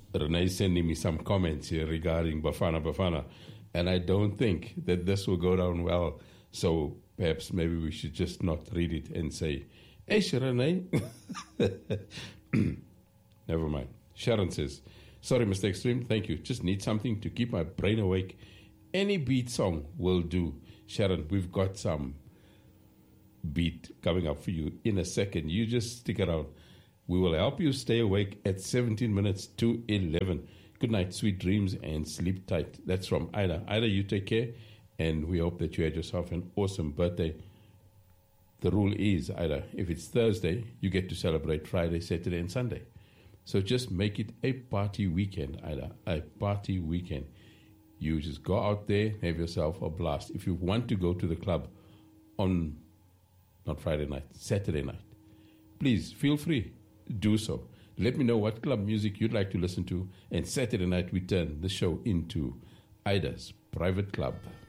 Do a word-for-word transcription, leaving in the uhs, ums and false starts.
Renee is sending me some comments here regarding Bafana Bafana, and I don't think that this will go down well. So perhaps maybe we should just not read it and say, hey, Renee. Never mind. Sharon says, sorry, Mister Extreme, thank you. Just need something to keep my brain awake. Any beat song will do. Sharon, we've got some beat coming up for you in a second. You just stick around. We will help you stay awake at seventeen minutes to eleven. Good night, sweet dreams, and sleep tight. That's from Ida. Ida, you take care, and we hope that you had yourself an awesome birthday. The rule is, Ida, if it's Thursday, you get to celebrate Friday, Saturday, and Sunday. So just make it a party weekend, Ida, a party weekend. You just go out there, have yourself a blast. If you want to go to the club on, not Friday night, Saturday night, please feel free. Do so. Let me know what club music you'd like to listen to, and Saturday night we turn the show into Ida's Private Club.